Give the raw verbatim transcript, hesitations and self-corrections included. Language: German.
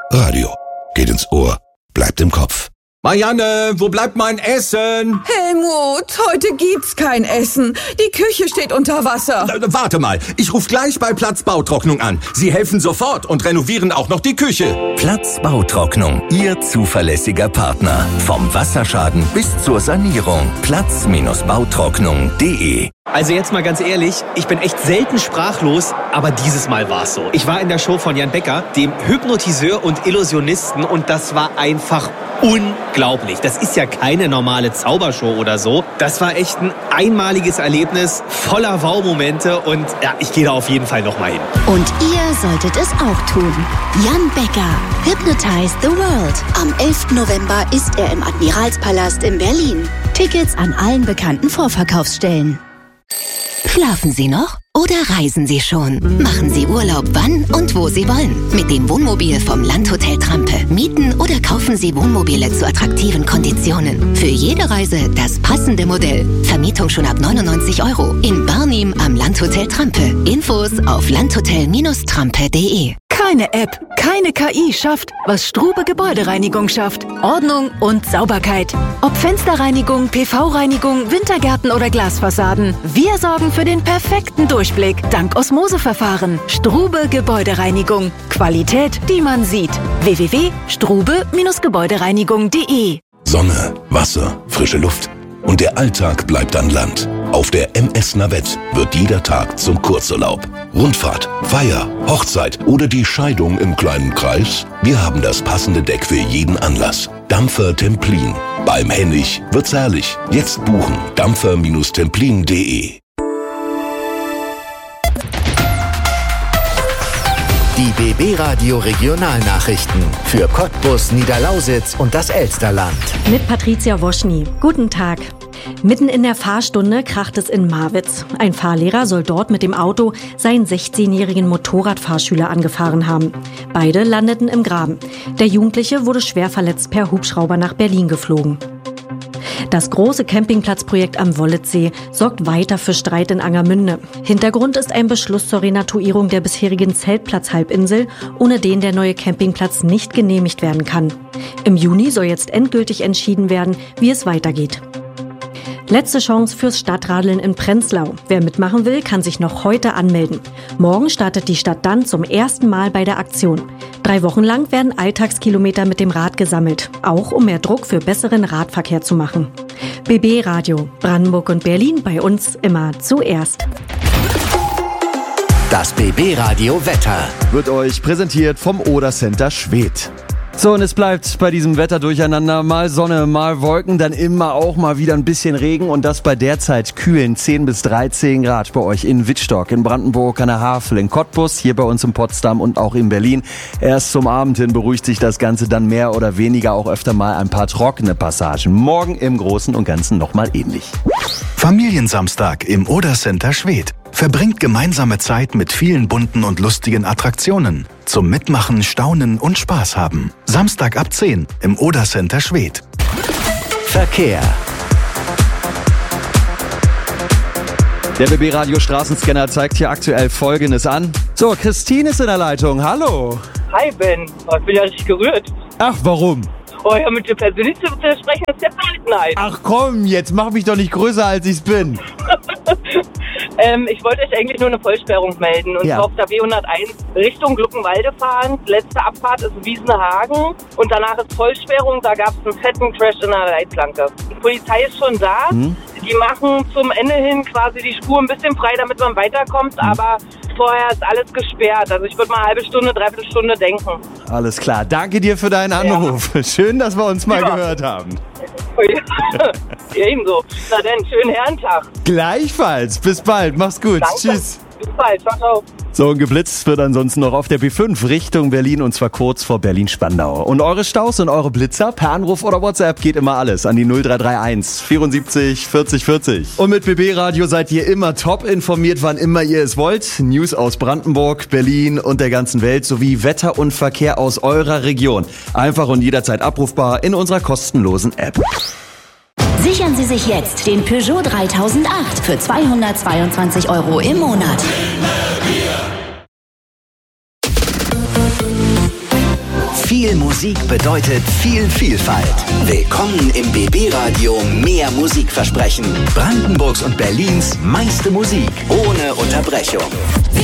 Radio. Geht ins Ohr, bleibt im Kopf. Marianne, wo bleibt mein Essen? Helmut, heute gibt's kein Essen. Die Küche steht unter Wasser. Äh, warte mal, ich rufe gleich bei Platz Bautrocknung an. Sie helfen sofort und renovieren auch noch die Küche. Platz Bautrocknung, Ihr zuverlässiger Partner. Vom Wasserschaden bis zur Sanierung. Platz Bautrocknung punkt de. Also jetzt mal ganz ehrlich, ich bin echt selten sprachlos, aber dieses Mal war's so. Ich war in der Show von Jan Becker, dem Hypnotiseur und Illusionisten, und das war einfach unglaublich. Das ist ja keine normale Zaubershow oder so. Das war echt ein einmaliges Erlebnis, voller Wow-Momente, und ja, ich gehe da auf jeden Fall nochmal hin. Und ihr solltet es auch tun. Jan Becker, Hypnotize the World. Am elften November ist er im Admiralspalast in Berlin. Tickets an allen bekannten Vorverkaufsstellen. Schlafen Sie noch oder reisen Sie schon? Machen Sie Urlaub wann und wo Sie wollen. Mit dem Wohnmobil vom Landhotel Trampe. Mieten oder kaufen Sie Wohnmobile zu attraktiven Konditionen. Für jede Reise das passende Modell. Vermietung schon ab neunundneunzig Euro. In Barnim am Landhotel Trampe. Infos auf landhotel Trampe punkt de. Keine App, keine K I schafft, was Strube Gebäudereinigung schafft. Ordnung und Sauberkeit. Ob Fensterreinigung, P V-Reinigung, Wintergärten oder Glasfassaden. Wir sorgen für den perfekten Durchblick. Dank Osmoseverfahren. Strube Gebäudereinigung. Qualität, die man sieht. w w w punkt strube Gebäudereinigung punkt de. Sonne, Wasser, frische Luft. Und der Alltag bleibt an Land. Auf der M S Navette wird jeder Tag zum Kurzurlaub. Rundfahrt, Feier, Hochzeit oder die Scheidung im kleinen Kreis? Wir haben das passende Deck für jeden Anlass. Dampfer Templin. Beim Hennig wird's herrlich. Jetzt buchen. dampfer Templin punkt de. Die B B Radio Regionalnachrichten für Cottbus, Niederlausitz und das Elsterland. Mit Patricia Woschny. Guten Tag. Mitten in der Fahrstunde kracht es in Marwitz. Ein Fahrlehrer soll dort mit dem Auto seinen sechzehnjährigen Motorradfahrschüler angefahren haben. Beide landeten im Graben. Der Jugendliche wurde schwer verletzt per Hubschrauber nach Berlin geflogen. Das große Campingplatzprojekt am Wollitzsee sorgt weiter für Streit in Angermünde. Hintergrund ist ein Beschluss zur Renatuierung der bisherigen Zeltplatz-Halbinsel, ohne den der neue Campingplatz nicht genehmigt werden kann. Im Juni soll jetzt endgültig entschieden werden, wie es weitergeht. Letzte Chance fürs Stadtradeln in Prenzlau. Wer mitmachen will, kann sich noch heute anmelden. Morgen startet die Stadt dann zum ersten Mal bei der Aktion. Drei Wochen lang werden Alltagskilometer mit dem Rad gesammelt, auch um mehr Druck für besseren Radverkehr zu machen. B B Radio, Brandenburg und Berlin, bei uns immer zuerst. Das B B Radio Wetter wird euch präsentiert vom Oder Center Schwedt. So, und es bleibt bei diesem Wetter durcheinander. Mal Sonne, mal Wolken, dann immer auch mal wieder ein bisschen Regen. Und das bei derzeit kühlen zehn bis dreizehn Grad bei euch in Wittstock, in Brandenburg, an der Havel, in Cottbus, hier bei uns in Potsdam und auch in Berlin. Erst zum Abend hin beruhigt sich das Ganze dann mehr oder weniger, auch öfter mal ein paar trockene Passagen. Morgen im Großen und Ganzen nochmal ähnlich. Familiensamstag im Oder Center Schwedt. Verbringt gemeinsame Zeit mit vielen bunten und lustigen Attraktionen. Zum Mitmachen, Staunen und Spaß haben. Samstag ab zehn im Oder Center Schwedt. Verkehr. Der B B Radio Straßenscanner zeigt hier aktuell Folgendes an. So, Christine ist in der Leitung. Hallo. Hi Ben. Oh, ich bin ja richtig gerührt. Ach, warum? Oh ja, mit dir persönlich zu sprechen ist der Verhaltenheit. Ach komm, jetzt mach mich doch nicht größer, als ich's bin. ähm, ich wollte euch eigentlich nur eine Vollsperrung melden. Und ja. zwar auf der B hunderteins Richtung Gluckenwalde fahren. Die letzte Abfahrt ist Wiesenhagen. Und danach ist Vollsperrung. Da gab es einen fetten Crash in der Leitplanke. Die Polizei ist schon da. Hm. Die machen zum Ende hin quasi die Spur ein bisschen frei, damit man weiterkommt. Hm. Aber vorher ist alles gesperrt. Also ich würde mal eine halbe Stunde, dreiviertel Stunde denken. Alles klar. Danke dir für deinen Anruf. Ja. Schön, dass wir uns mal ja. gehört haben. Ja, ebenso. Na dann, schönen Herrentag. Gleichfalls. Bis bald. Mach's gut. Danke. Tschüss. Bis bald. Ciao, ciao. So, und geblitzt wird ansonsten noch auf der B fünf Richtung Berlin, und zwar kurz vor Berlin-Spandau. Und eure Staus und eure Blitzer per Anruf oder WhatsApp geht immer alles an die null drei drei eins vierundsiebzig vierzig vierzig. Und mit B B Radio seid ihr immer top informiert, wann immer ihr es wollt. News aus Brandenburg, Berlin und der ganzen Welt sowie Wetter und Verkehr aus eurer Region. Einfach und jederzeit abrufbar in unserer kostenlosen App. Sichern Sie sich jetzt den Peugeot dreitausendacht für zweihundertzweiundzwanzig Euro im Monat. Viel Musik bedeutet viel Vielfalt. Willkommen im B B-Radio Mehr Musikversprechen. Brandenburgs und Berlins meiste Musik ohne Unterbrechung.